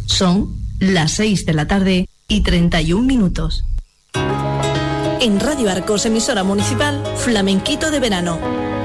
Son las 6 de la tarde y 31 minutos. En Radio Arcos, emisora municipal, Flamenquito de Verano.